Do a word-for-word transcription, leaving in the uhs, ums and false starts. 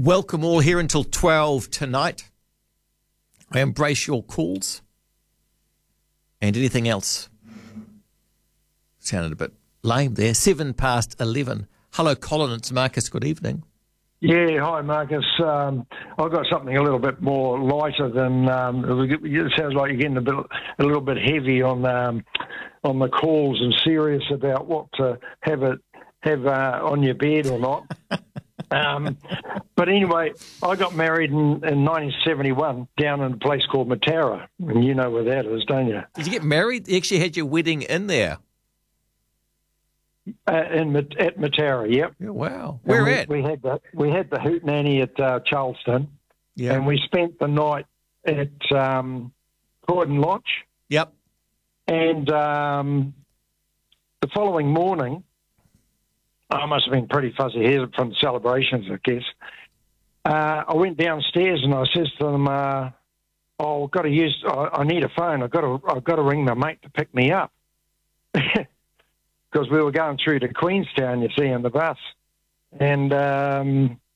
Welcome all here until twelve tonight. I embrace your calls and anything else. Sounded a bit lame there. Seven past eleven. Hello, Colin. It's Marcus. Good evening. Yeah, hi, Marcus. Um, I've got something a little bit more lighter than. Um, it sounds like you're getting a bit, a little bit heavy on um, on the calls and serious about what to have it have uh, on your bed or not. um, but anyway, I got married in, in nineteen seventy-one down in a place called Matara, and you know where that is, don't you? Did you get married? You actually had your wedding in there. Uh, in at Matara, yep. Yeah, wow. Where we, at? We had the we had the hootenanny at uh, Charleston, Yeah. and we spent the night at um, Croydon Lodge. Yep. And um, the following morning, I must have been pretty fuzzy here from the celebrations, I guess. Uh, I went downstairs and I says to them, uh, "Oh, I've got to use. I, I need a phone. I've got to. I've got to ring my mate to pick me up." Because we were going through to Queenstown, you see, in the bus. And um,